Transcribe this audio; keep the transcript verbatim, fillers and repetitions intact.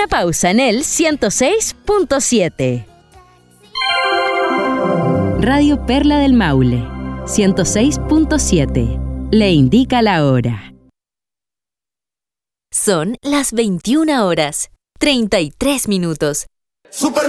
una pausa en el ciento seis punto siete. Radio Perla del Maule, ciento seis punto siete. Le indica la hora. Son las veintiuna horas, treinta y tres minutos. Super